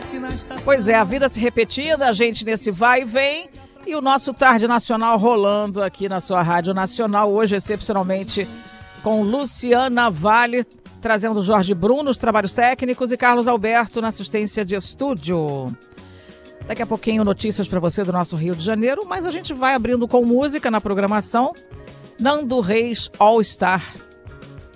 Pois é, a vida se repetindo, a gente nesse vai e vem, e o nosso Tarde Nacional rolando aqui na sua Rádio Nacional, hoje excepcionalmente com Luciana Vale, trazendo Jorge Bruno nos trabalhos técnicos e Carlos Alberto na assistência de estúdio. Daqui a pouquinho notícias para você do nosso Rio de Janeiro, mas a gente vai abrindo com música na programação. Nando Reis All Star